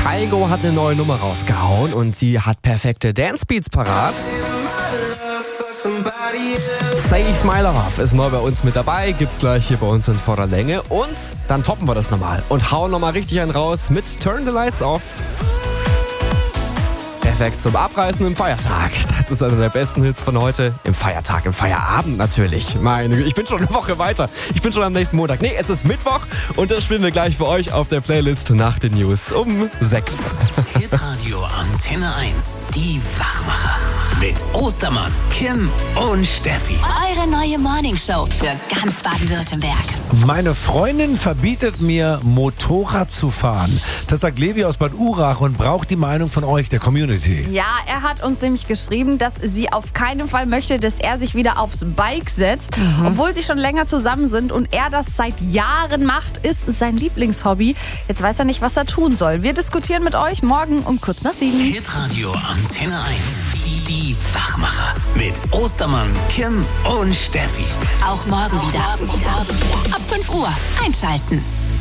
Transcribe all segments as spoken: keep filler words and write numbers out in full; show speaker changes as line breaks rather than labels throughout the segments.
Kygo hat eine neue Nummer rausgehauen und sie hat perfekte Dance-Beats parat. Save My Love ist neu bei uns mit dabei, gibt's gleich hier bei uns in voller Länge. Und dann toppen wir das nochmal und hauen nochmal richtig einen raus mit Turn the Lights Off. Perfekt zum Abreißen im Feiertag. Das ist einer der besten Hits von heute. Im Feiertag, im Feierabend natürlich. Meine Güte, ich bin schon eine Woche weiter. Ich bin schon am nächsten Montag. Nee, es ist Mittwoch und das spielen wir gleich für euch auf der Playlist nach den News um sechs.
Hitradio Antenne eins, die Wachmacher. Mit Ostermann, Kim und Steffi.
Eure neue Morningshow für ganz Baden-Württemberg.
Meine Freundin verbietet mir, Motorrad zu fahren. Das sagt Levi aus Bad Urach und braucht die Meinung von euch, der Community.
Ja, er hat uns nämlich geschrieben, dass sie auf keinen Fall möchte, dass er sich wieder aufs Bike setzt. Mhm. Obwohl sie schon länger zusammen sind und er das seit Jahren macht, ist sein Lieblingshobby. Jetzt weiß er nicht, was er tun soll. Wir diskutieren mit euch morgen um kurz nach sieben.
Hitradio Antenne eins, die, die Wachmacher. Mit Ostermann, Kim und Steffi.
Auch morgen wieder. Ab fünf Uhr einschalten.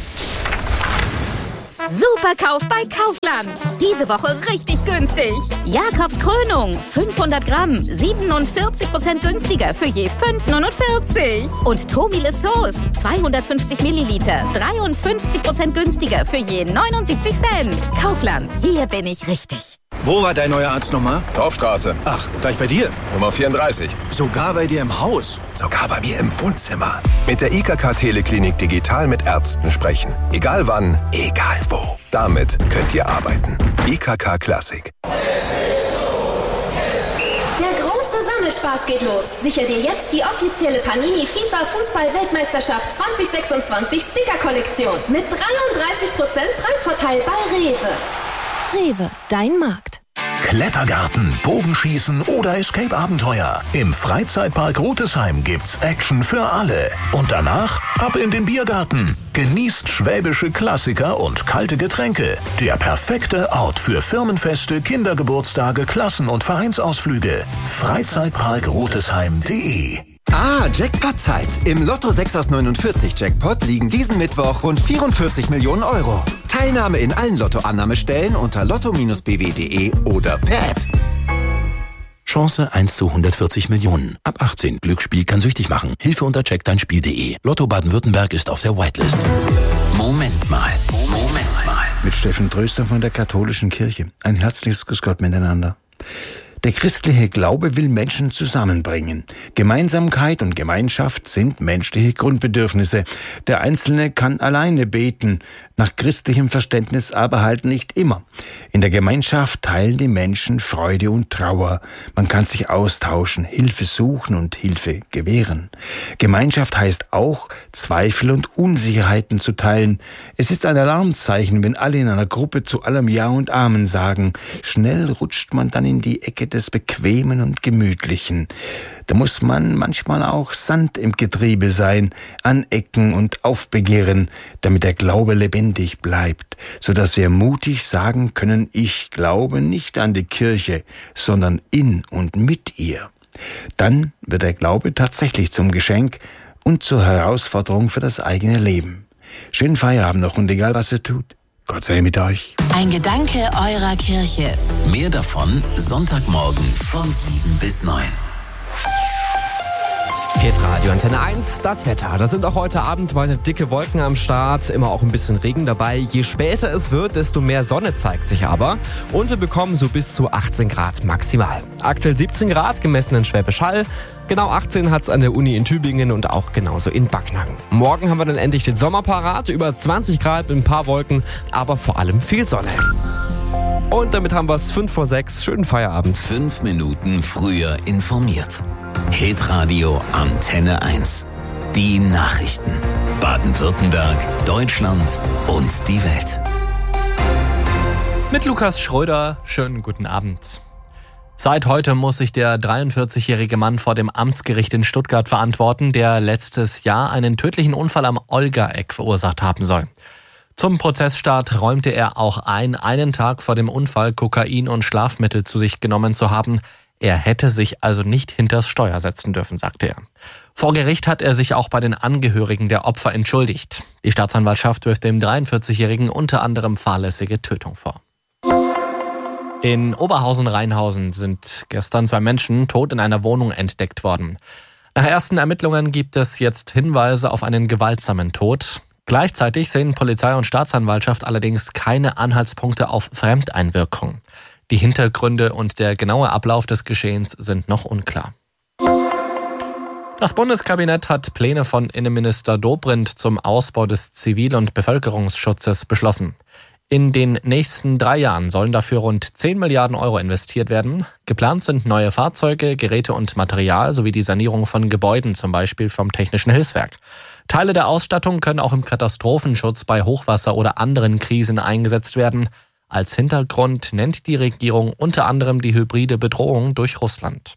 Superkauf bei Kaufland. Diese Woche richtig günstig. Jakobs Krönung, fünfhundert Gramm, siebenundvierzig Prozent günstiger für je fünf Euro neunundvierzig. Und Tomile Sauce, zweihundertfünfzig Milliliter, dreiundfünfzig Prozent günstiger für je neunundsiebzig Cent. Kaufland, hier bin ich richtig.
Wo war dein neuer Arzt nochmal?
Torfstraße.
Ach, gleich bei dir?
Nummer vierunddreißig.
Sogar bei dir im Haus?
Sogar bei mir im Wohnzimmer. Mit der I K K Teleklinik digital mit Ärzten sprechen. Egal wann, egal wo. Damit könnt ihr arbeiten. I K K Classic.
Der große Sammelspaß geht los. Sicher dir jetzt die offizielle Panini FIFA Fußball-Weltmeisterschaft zwanzig sechsundzwanzig Sticker-Kollektion. Mit dreiunddreißig Prozent Preisvorteil bei Rewe.
Rewe, dein Markt.
Klettergarten, Bogenschießen oder Escape-Abenteuer. Im Freizeitpark Rotesheim gibt's Action für alle. Und danach ab in den Biergarten. Genießt schwäbische Klassiker und kalte Getränke. Der perfekte Ort für Firmenfeste, Kindergeburtstage, Klassen- und Vereinsausflüge. Freizeitpark Rotesheim punkt de.
Ah, Jackpot-Zeit. Im Lotto sechs aus neunundvierzig Jackpot liegen diesen Mittwoch rund vierundvierzig Millionen Euro. Teilnahme in allen Lottoannahmestellen unter lotto Bindestrich b w punkt de oder per App.
Chance eins zu hundertvierzig Millionen. Ab achtzehn. Glücksspiel kann süchtig machen. Hilfe unter check dein Spiel punkt de. Lotto Baden-Württemberg ist auf der Whitelist.
Moment mal. Moment mal.
Mit Steffen Tröster von der Katholischen Kirche. Ein herzliches Grüß Gott miteinander. Der christliche Glaube will Menschen zusammenbringen. Gemeinsamkeit und Gemeinschaft sind menschliche Grundbedürfnisse. Der Einzelne kann alleine beten, nach christlichem Verständnis aber halt nicht immer. In der Gemeinschaft teilen die Menschen Freude und Trauer. Man kann sich austauschen, Hilfe suchen und Hilfe gewähren. Gemeinschaft heißt auch, Zweifel und Unsicherheiten zu teilen. Es ist ein Alarmzeichen, wenn alle in einer Gruppe zu allem Ja und Amen sagen. Schnell rutscht man dann in die Ecke des Bequemen und Gemütlichen. Da muss man manchmal auch Sand im Getriebe sein, anecken und aufbegehren, damit der Glaube lebendig bleibt, sodass wir mutig sagen können, ich glaube nicht an die Kirche, sondern in und mit ihr. Dann wird der Glaube tatsächlich zum Geschenk und zur Herausforderung für das eigene Leben. Schönen Feierabend noch und egal was ihr tut, Gott sei mit euch.
Ein Gedanke eurer Kirche.
Mehr davon Sonntagmorgen von sieben bis neun.
Hitradio Antenne eins, das Wetter. Da sind auch heute Abend weiter dicke Wolken am Start, immer auch ein bisschen Regen dabei. Je später es wird, desto mehr Sonne zeigt sich aber. Und wir bekommen so bis zu achtzehn Grad maximal. Aktuell siebzehn Grad, gemessen in Schwäbisch Hall. Genau achtzehn hat es an der Uni in Tübingen und auch genauso in Backnang. Morgen haben wir dann endlich den Sommer parat. Über zwanzig Grad mit ein paar Wolken, aber vor allem viel Sonne. Und damit haben wir es fünf vor sechs. Schönen Feierabend.
Fünf Minuten früher informiert. Hitradio Antenne eins. Die Nachrichten. Baden-Württemberg, Deutschland und die Welt.
Mit Lukas Schröder, schönen guten Abend. Seit heute muss sich der dreiundvierzigjährige Mann vor dem Amtsgericht in Stuttgart verantworten, der letztes Jahr einen tödlichen Unfall am Olga-Eck verursacht haben soll. Zum Prozessstart räumte er auch ein, einen Tag vor dem Unfall Kokain und Schlafmittel zu sich genommen zu haben. Er hätte sich also nicht hinters Steuer setzen dürfen, sagte er. Vor Gericht hat er sich auch bei den Angehörigen der Opfer entschuldigt. Die Staatsanwaltschaft wirft dem dreiundvierzigjährigen unter anderem fahrlässige Tötung vor. In Oberhausen-Rheinhausen sind gestern zwei Menschen tot in einer Wohnung entdeckt worden. Nach ersten Ermittlungen gibt es jetzt Hinweise auf einen gewaltsamen Tod. Gleichzeitig sehen Polizei und Staatsanwaltschaft allerdings keine Anhaltspunkte auf Fremdeinwirkung. Die Hintergründe und der genaue Ablauf des Geschehens sind noch unklar. Das Bundeskabinett hat Pläne von Innenminister Dobrindt zum Ausbau des Zivil- und Bevölkerungsschutzes beschlossen. In den nächsten drei Jahren sollen dafür rund zehn Milliarden Euro investiert werden. Geplant sind neue Fahrzeuge, Geräte und Material sowie die Sanierung von Gebäuden, zum Beispiel vom Technischen Hilfswerk. Teile der Ausstattung können auch im Katastrophenschutz bei Hochwasser oder anderen Krisen eingesetzt werden. Als Hintergrund nennt die Regierung unter anderem die hybride Bedrohung durch Russland.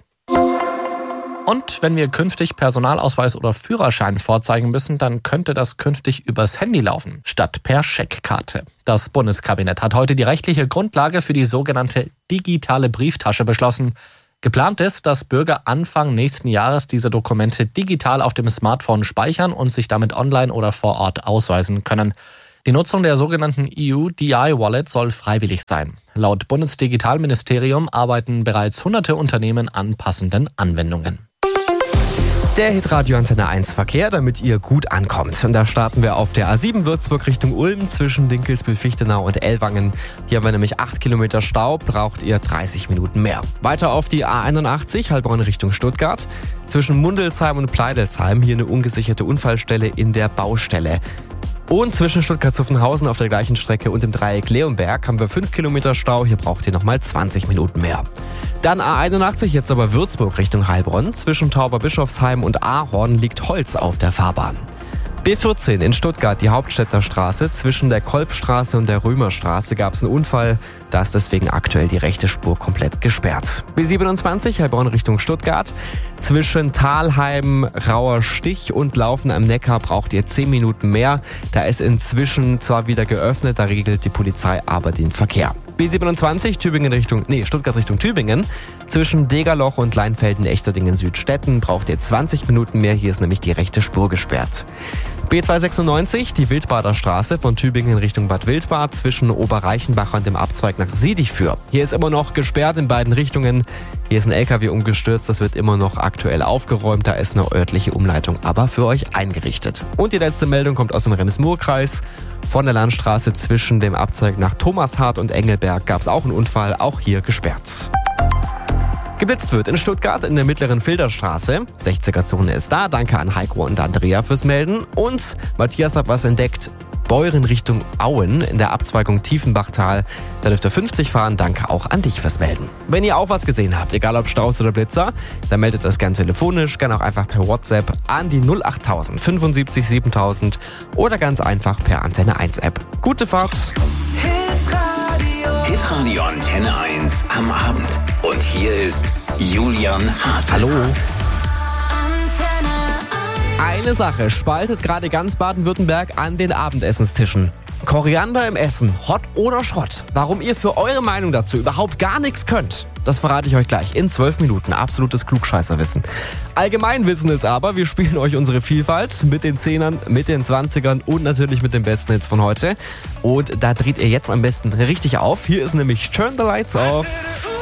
Und wenn wir künftig Personalausweis oder Führerschein vorzeigen müssen, dann könnte das künftig übers Handy laufen, statt per Scheckkarte. Das Bundeskabinett hat heute die rechtliche Grundlage für die sogenannte digitale Brieftasche beschlossen. Geplant ist, dass Bürger Anfang nächsten Jahres diese Dokumente digital auf dem Smartphone speichern und sich damit online oder vor Ort ausweisen können. Die Nutzung der sogenannten E U-D I-Wallet soll freiwillig sein. Laut Bundesdigitalministerium arbeiten bereits hunderte Unternehmen an passenden Anwendungen.
Der Hitradio Antenne eins Verkehr, damit ihr gut ankommt. Und da starten wir auf der A sieben Würzburg Richtung Ulm zwischen Dinkelsbühl-Fichtenau und Ellwangen. Hier haben wir nämlich acht Kilometer Stau, braucht ihr dreißig Minuten mehr. Weiter auf die A einundachtzig Heilbronn Richtung Stuttgart. Zwischen Mundelsheim und Pleidelsheim hier eine ungesicherte Unfallstelle in der Baustelle. Und zwischen Stuttgart-Zuffenhausen auf der gleichen Strecke und dem Dreieck Leonberg haben wir fünf Kilometer Stau. Hier braucht ihr nochmal zwanzig Minuten mehr. Dann A einundachtzig, jetzt aber Würzburg Richtung Heilbronn. Zwischen Tauberbischofsheim und Ahorn liegt Holz auf der Fahrbahn. B vierzehn in Stuttgart, die Hauptstädter Straße. Zwischen der Kolbstraße und der Römerstraße gab es einen Unfall. Da ist deswegen aktuell die rechte Spur komplett gesperrt. B siebenundzwanzig, Heilbronn Richtung Stuttgart. Zwischen Thalheim, Rauer Stich und Laufen am Neckar braucht ihr zehn Minuten mehr. Da ist inzwischen zwar wieder geöffnet, da regelt die Polizei aber den Verkehr. B siebenundzwanzig, Tübingen Richtung, nee, Stuttgart Richtung Tübingen. Zwischen Degerloch und Leinfelden-Echterdingen-Südstetten braucht ihr zwanzig Minuten mehr. Hier ist nämlich die rechte Spur gesperrt. B zweihundertsechsundneunzig, die Wildbader Straße von Tübingen Richtung Bad Wildbad zwischen Oberreichenbach und dem Abzweig nach Siedichführ. Hier ist immer noch gesperrt in beiden Richtungen. Hier ist ein L K W umgestürzt, das wird immer noch aktuell aufgeräumt. Da ist eine örtliche Umleitung aber für euch eingerichtet. Und die letzte Meldung kommt aus dem Rems-Murr-Kreis. Von der Landstraße zwischen dem Abzweig nach Thomashardt und Engelberg gab es auch einen Unfall, auch hier gesperrt. Geblitzt wird in Stuttgart in der mittleren Filderstraße. sechziger-Zone ist da. Danke an Heiko und Andrea fürs Melden. Und Matthias hat was entdeckt. Beuren Richtung Auen in der Abzweigung Tiefenbachtal. Da dürft ihr fünfzig fahren. Danke auch an dich fürs Melden. Wenn ihr auch was gesehen habt, egal ob Strauß oder Blitzer, dann meldet das gerne telefonisch, gerne auch einfach per WhatsApp an die null achttausend fünfundsiebzig siebentausend oder ganz einfach per Antenne eins App. Gute Fahrt!
Hitradio. Hitradio Antenne eins am Abend. Und hier ist Julian Haas.
Hallo. Eine Sache spaltet gerade ganz Baden-Württemberg an den Abendessenstischen. Koriander im Essen, Hot oder Schrott? Warum ihr für eure Meinung dazu überhaupt gar nichts könnt, das verrate ich euch gleich in zwölf Minuten. Absolutes Klugscheißerwissen. Allgemeinwissen ist aber, wir spielen euch unsere Vielfalt mit den Zehnern, mit den Zwanzigern und natürlich mit den besten Hits von heute. Und da dreht ihr jetzt am besten richtig auf. Hier ist nämlich Turn the Lights Off.